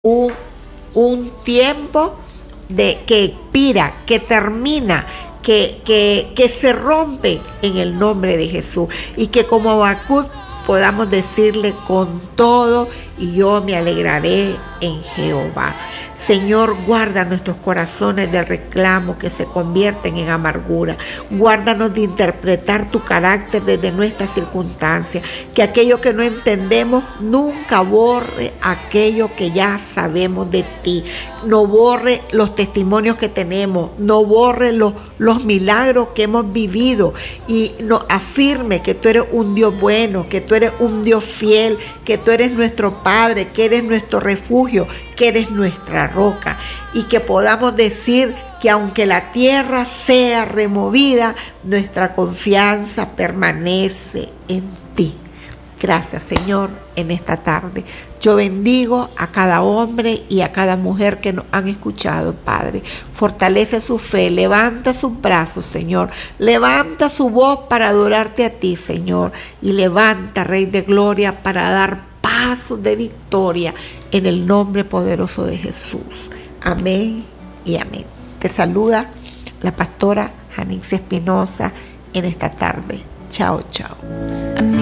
un, un tiempo que expira, que termina, que se rompe en el nombre de Jesús, y que como Habacuc podamos decirle con todo: y yo me alegraré en Jehová. Señor, guarda nuestros corazones de reclamo que se convierten en amargura. Guárdanos de interpretar tu carácter desde nuestras circunstancias. Que aquello que no entendemos nunca borre aquello que ya sabemos de ti. No borre los testimonios que tenemos. No borre los milagros que hemos vivido. Y nos afirme que tú eres un Dios bueno, que tú eres un Dios fiel, que tú eres nuestro Padre, que eres nuestro refugio, que eres nuestra roca, y que podamos decir que aunque la tierra sea removida, nuestra confianza permanece en ti. Gracias, Señor, en esta tarde. Yo bendigo a cada hombre y a cada mujer que nos han escuchado, Padre. Fortalece su fe, levanta sus brazos, Señor. Levanta su voz para adorarte a ti, Señor. Y levanta, Rey de Gloria, para dar pasos de victoria en el nombre poderoso de Jesús. Amén y amén. Te saluda la pastora Janixia Espinosa en esta tarde. Chao, chao. Amén.